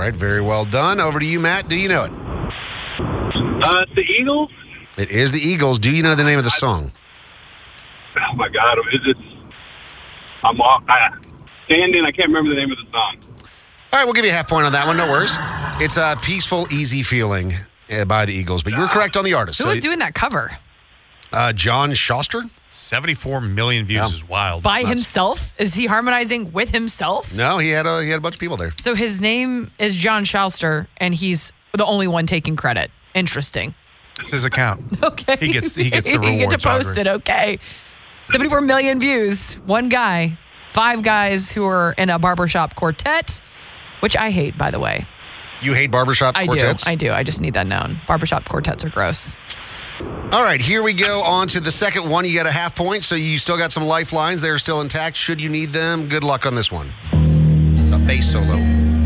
right, very well done. Over to you, Matt. Do you know it? It's the Eagles. It is the Eagles. Do you know the name of the song? Oh my God! Standing. I can't remember the name of the song. All right, we'll give you a half point on that one. No worries. It's a Peaceful, Easy Feeling by the Eagles, but you were correct on the artist. Who was doing that cover? John Schuster? 74 million views is wild. By himself? Is he harmonizing with himself? No, he had a bunch of people there. So his name is John Schuster, and he's the only one taking credit. Interesting. It's his account. Okay. He gets the rewards. You get to post it, okay. 74 million views. One guy. 5 guys who are in a barbershop quartet, which I hate, by the way. You hate barbershop quartets? I do. I just need that known. Barbershop quartets are gross. All right, here we go on to the second one. You got a half point, so you still got some lifelines. They're still intact. Should you need them, good luck on this one. It's a bass solo.